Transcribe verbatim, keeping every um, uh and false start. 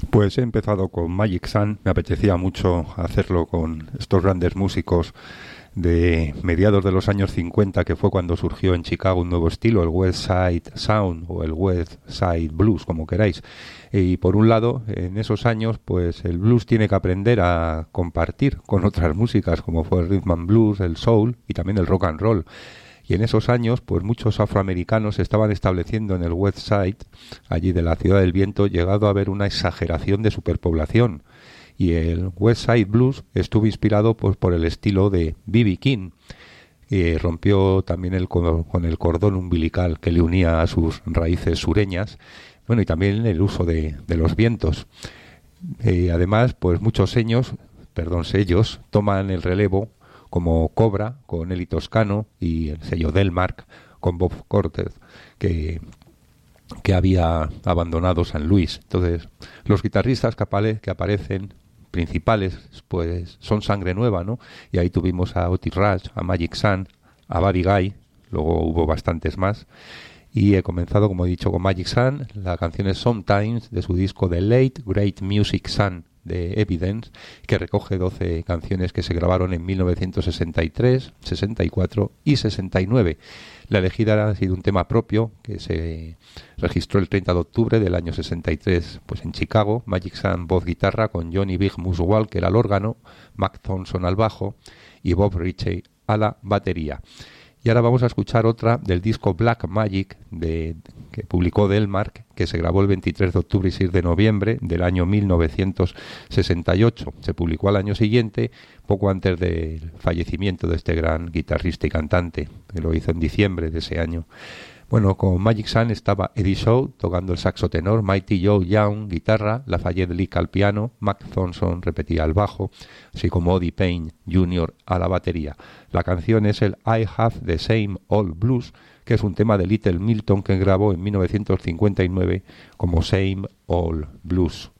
Pues he empezado con Magic Sun, me apetecía mucho hacerlo con estos grandes músicos de mediados de los años cincuenta, que fue cuando surgió en Chicago un nuevo estilo, el West Side Sound o el West Side Blues, como queráis. Y por un lado, en esos años, pues el blues tiene que aprender a compartir con otras músicas, como fue el rhythm and blues, el soul y también el rock and roll. Y en esos años, pues muchos afroamericanos se estaban estableciendo en el West Side, allí de la Ciudad del Viento, llegado a haber una exageración de superpoblación. Y el West Side Blues estuvo inspirado pues, por el estilo de B B King, que rompió también el, con el cordón umbilical que le unía a sus raíces sureñas, bueno, y también el uso de, de los vientos. Eh, además, pues muchos sellos, perdón, sellos toman el relevo, como Cobra con Eli Toscano y el sello Delmark con Bob Cortez, que, que había abandonado San Luis. Entonces, los guitarristas que, apare, que aparecen principales pues son sangre nueva, ¿no? Y ahí tuvimos a Otis Rush, a Magic Sun, a Buddy Guy, luego hubo bastantes más. Y he comenzado, como he dicho, con Magic Sun. La canción es Sometimes, de su disco The Late Great Music Sun, de Evidence, que recoge doce canciones que se grabaron en mil novecientos sesenta y tres, sesenta y cuatro y sesenta y nueve. La elegida ha sido un tema propio que se registró el treinta de octubre del año sesenta y tres, pues en Chicago. Magic Sun voz guitarra con Johnny Big Muswalker al órgano, Mac Thompson al bajo y Bob Ritchie a la batería. Y ahora vamos a escuchar otra del disco Black Magic de, que publicó Delmark, que se grabó el veintitrés de octubre y seis de noviembre del año mil novecientos sesenta y ocho. Se publicó al año siguiente, poco antes del fallecimiento de este gran guitarrista y cantante, que lo hizo en diciembre de ese año. Bueno, con Magic Sun estaba Eddie Shaw tocando el saxo tenor, Mighty Joe Young guitarra, Lafayette Lick al piano, Mac Thompson repetía el bajo, así como Oddie Payne junior a la batería. La canción es el I Have the Same Old Blues, que es un tema de Little Milton que grabó en mil novecientos cincuenta y nueve como Same Old Blues.